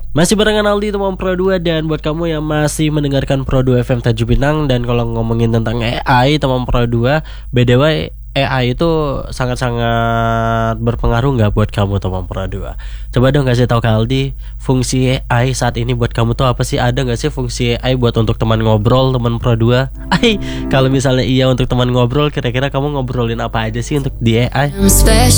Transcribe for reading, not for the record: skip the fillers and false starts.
Masih barengan Aldi teman Pro 2. Dan buat kamu yang masih mendengarkan Pro 2 FM Tanjung Pinang, dan kalau ngomongin tentang AI teman Pro 2, by the way, AI itu sangat-sangat berpengaruh nggak buat kamu teman Pro 2? Coba dong kasih tahu ke Aldi, fungsi AI saat ini buat kamu tuh apa sih? Ada nggak sih fungsi AI buat untuk teman ngobrol teman Pro 2? Kalau misalnya iya untuk teman ngobrol, kira-kira kamu ngobrolin apa aja sih untuk di AI?